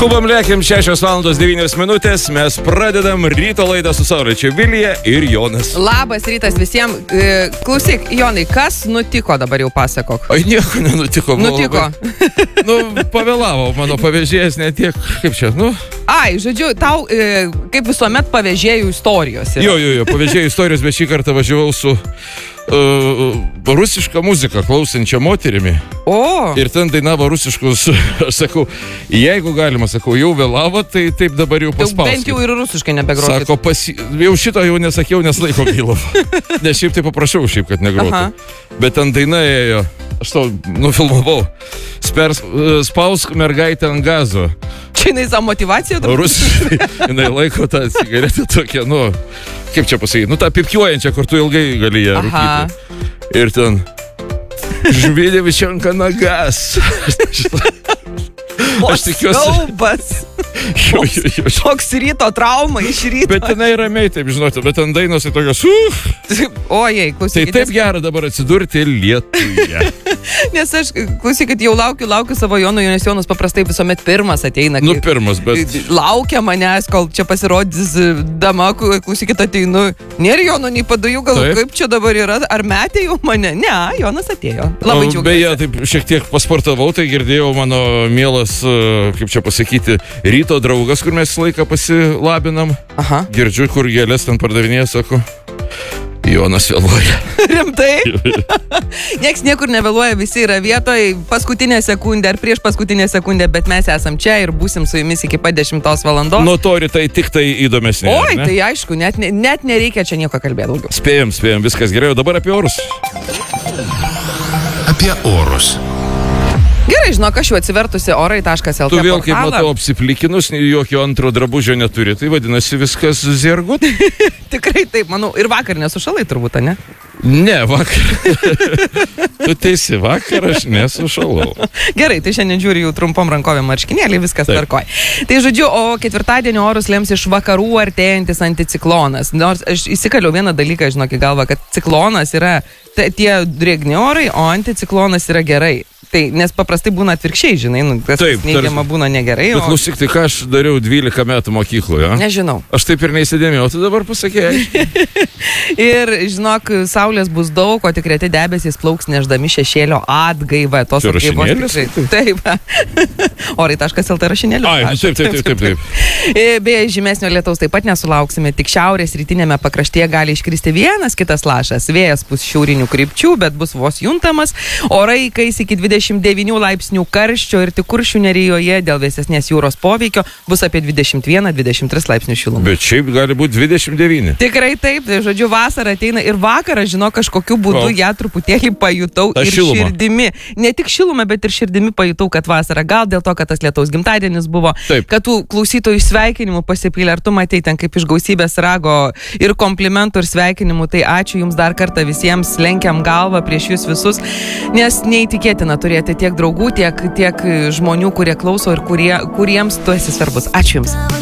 Skubam lėkim, 6:09 minutės, mes pradedam ryto laidą su Saulėčia Vilija ir Jonas. Labas rytas visiems. Klausyk, Jonai, kas nutiko dabar jau pasakok? Ai, nieko nenutiko. Nutiko. Pavėlavo mano pavėžėjas ne tiek, kaip čia, Ai, žodžiu, tau, kaip visuomet, pavėžėjų istorijos yra. Jo, pavėžėjų istorijos, bet šį kartą važiavau su rusišką muziką klausančią moterimi. O. Ir ten dainavo rusiškus, aš sakau, jeigu galima, sakau, jau vėlavo, tai taip dabar jau paspauskit. Bent jau ir rusiškai nebegroti. Sako, jau šito jau nesakiau, nes laiko gilo. Nes šiaip tai paprašiau, kad negrotų. Bet ten daina ėjo, aš tau nufilmavau, spausk mergaitę ant gazo. Čia jinai savo motivaciją? Rusiškai, jinai laiko tą cigaretę tokią, kaip čia pasakyti, tą pipkiuojančią, kur tu ilgai gali ją rūkyti. Ir ten, žvėdėvičianka nagas. Aš tikiuosi. Siaubas. Toks ryto trauma iš ryto. Bet tenai ramiai, taip žinoti, bet ten dainos tai tokios, Ojei, klausykit. Tai taip gera dabar atsidurti Lietuvoje. Nes aš, klausykit, jau laukiu savo Jono, nes Jonas paprastai visuomet pirmas ateina. Pirmas, bet... Laukia manęs, kol čia pasirodys dama, klausykit, ateinu. Nėra Jono, nei padujų, gal kaip čia dabar yra, ar metė jau mane? Ne, Jonas atėjo. Labai džiaugiuosi. Beje, taip šiek tiek pasportavau, tai girdėjau mano mielas, kaip čia pasakyti, ryto draugas, kur mes laiką pasilabinam. Girdžiu, kur gėlės ten pardavinėja, sako, Jonas vėluoja. Rimtai? Nieks niekur nevėluoja, visi yra vietoj paskutinę sekundę ar prieš paskutinę sekundę, bet mes esam čia ir būsim su jumis iki pat 10 valandos. Nuo to rytai tik tai įdomesnė. Oi, tai aišku, net nereikia čia nieko kalbėti daugiau. Spėjom, viskas gerai, o dabar apie orus. Apie orus. Gerai, žinok, aš jau atsivertusi orai.lt Tu vėl, kaip matau, apsiplikinus, jokio antro drabužio neturi, tai vadinasi viskas zergut? Tikrai taip, manau, ir vakar nesušalai turbūt, ne? Ne, vakar. Tu teisi, vakar aš nesušalau. Gerai, tai šiandien žiūri jų trumpom rankovėm marškinėlį, viskas tvarkoj. Tai žodžiu, o ketvirtadienio orus lems iš vakarų artėjantis anticiklonas. Nors aš įsikaliau vieną dalyką, žinok, į galvą, kad ciklonas yra tie drėgni orai, o anticiklonas yra gerai. Tai, nes paprastai būna atvirkščiai, žinai, kas neigiama būna negerai. Bet klausyk, tai ką aš dariau 12 metų mokykloje? Nežinau. Aš taip ir neįsidėmėjau, tu dabar pasakėjai. Ir, žinok, saulės bus daug, o tik reti debesys plauks neždami šešėlio atgaivą. Tos rašinėlis? Taip. Orai.lt rašinėlis. Taip. Beje, žymesnio lietaus taip pat nesulauksime, tik šiaurės rytinėme pakraštyje gali iškristi vienas kitas lašas. Vėjas bus šiaurinių krypčių, bet bus vos juntamas. Orai kais iki 29 laipsnių karščio ir tik Kuršių nerijoje dėl vėsesnės jūros poveikio bus apie 21-23 laipsnių šilumą. Bet šiaip gali būti 29. Tikrai taip, tai žodžiu, vasara ateina ir vakarą, žinok, kažkokiu būdu ją truputėlį pajutau ir širdimi. Ne tik šilumą, bet ir širdimi pajutau, kad vasara. Gal dėl to, kad tas lietaus gimtadienis buvo, kad tų klausytojų sveikinimų pasipylė. Ar tu matei ten kaip iš gausybės rago ir komplimentų ir sveikinimų. Tai ačiū jums dar kartą visiems, lenkiam galvą prieš jūs visus, nes neįtikėtina turėti tiek draugų, tiek žmonių, kurie klauso ir kuriems tu esi svarbus. Ačiū jums.